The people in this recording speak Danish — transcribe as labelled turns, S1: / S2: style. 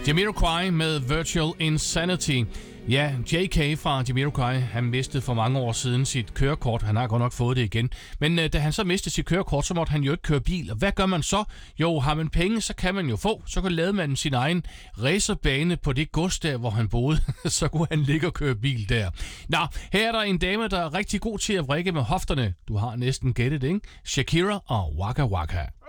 S1: Jamiroquai med Virtual Insanity. Ja, JK fra Jamiroquai, han mistede for mange år siden sit kørekort. Han har godt nok fået det igen. Men da han så mistede sit kørekort, så måtte han jo ikke køre bil. Og hvad gør man så? Jo, har man penge, så kan man jo få. Så kan lade man sin egen racerbane på det gods der, hvor han boede. Så kunne han ligge og køre bil der. Nå, her er der en dame, der er rigtig god til at vrikke med hofterne. Du har næsten gættet, ikke? Shakira og Waka Waka.